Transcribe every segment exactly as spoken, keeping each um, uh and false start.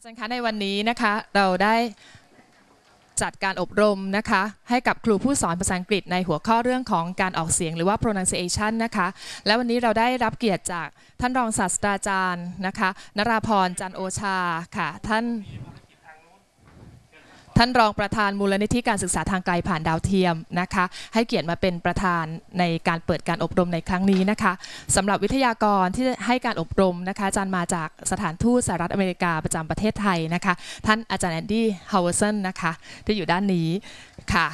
จารย์คะในวันนี้นะคะเราได้จัดการอบรมนะคะให้กับครูผู้สอนภาษาอังกฤษในหัวข้อเรื่องของการออกเสียงหรือว่า pronunciation นะคะและวันนี้เราได้รับเกียรติจากท่านรองศาสตราจารย์นะคะนราพรจันทร์โอชาค่ะท่านท่านรองประธานมูลนิธิการศึกษาทางไกลผ่านดาวเทียมนะคะให้เกียรติมาเป็นประธานในการเปิดการอบรมในครั้งนี้นะคะสำหรับวิทยากรที่ให้การอบรมนะคะอาจารย์มาจากสถานทูตสหรัฐอเมริกาประจำประเทศไทยนะคะท่านอาจารย์แอนดี้ฮาวเวอร์สันนะคะที่อยู่ด้านนี้ค่ะ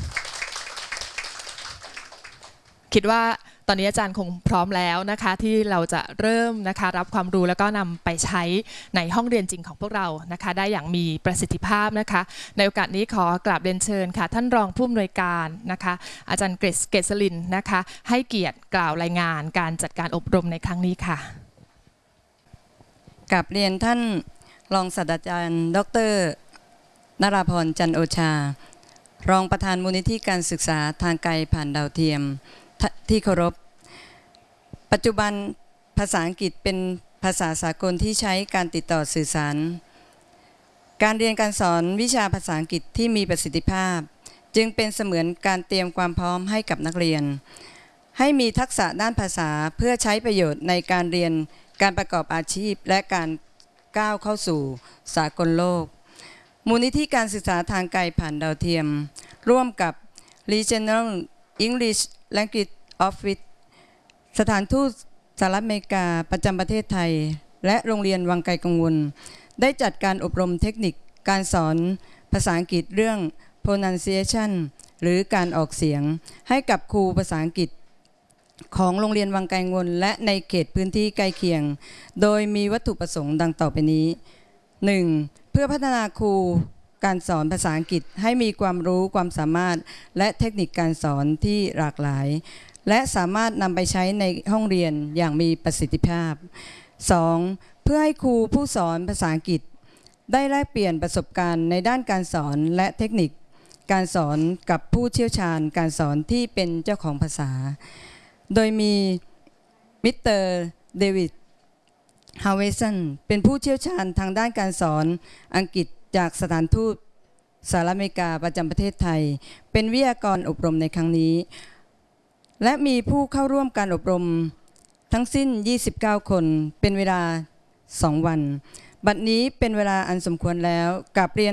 คิดว่าตอนนี้อาจารย์คงพร้อมแล้วนะคะที่เราจะเริ่มนะคะรับความรู้แล้วก็นำไปใช้ในห้องเรียนจริงของพวกเรานะคะได้อย่างมีประสิทธิภาพนะคะในโอกาสนี้ขอกราบเรียนเชิญค่ะท่านรองผู้อำนวยการนะคะอาจารย์เกรซเกษลินนะคะให้เกียรติกล่าวรายงานการจัดการอบรมในครั้งนี้ค่ะกราบเรียนท่านรองศาสตราจารย์ดร.นราพรจันทร์โอชารองประธานมูลนิธิการศึกษาทางไกลผ่านดาวเทียมที่เคารพปัจจุบันภาษาอังกฤษเป็นภาษาสากลที่ใช้การติดต่อสื่อสารการเรียนการสอนวิชาภาษาอังกฤษที่มีประสิทธิภาพจึงเป็นเสมือนการเตรียมความพร้อมให้กับนักเรียนให้มีทักษะด้านภาษาเพื่อใช้ประโยชน์ในการเรียนการประกอบอาชีพและการก้าวเข้าสู่สากลโลกมูลนิธิการศึกษาทางไกลผ่านดาวเทียมร่วมกับ Regional English Language Office สถานทูตสหรัฐอเมริกาประจำประเทศไทยและโรงเรียนวังไกลกังวลได้จัดการอบรมเทคนิคการสอนภาษาอังกฤษเรื่อง pronunciation หรือการออกเสียงให้กับครูภาษาอังกฤษของโรงเรียนวังไกลกังวลและในเขตพื้นที่ใกล้เคียงโดยมีวัตถุประสงค์ดังต่อไปนี้ หนึ่ง. เพื่อพัฒนาครูการสอนภาษาอังกฤษให้มีความรู้ความสามารถและเทคนิคการสอนที่หลากหลายและสามารถนำไปใช้ในห้องเรียนอย่างมีประสิทธิภาพ สอง. เพื่อให้ครูผู้สอนภาษาอังกฤษได้แลกเปลี่ยนประสบการณ์ในด้านการสอนและเทคนิคการสอนกับผู้เชี่ยวชาญการสอนที่เป็นเจ้าของภาษาโดยมีมิสเตอร์เดวิดฮาวเวสันเป็นผู้เชี่ยวชาญทางด้านการสอนอังกฤษจากสถานทูตสหรัฐอเมริกาประจำประเทศไทยเป็นวิทยากรอบรมในครั้งนี้และมีผู้เข้าร่วมการอบรมทั้งสิ้นยี่สิบเก้าคนเป็นเวลาสองวันบัดนี้เป็นเวลาอันสมควรแล้วกราบเรียน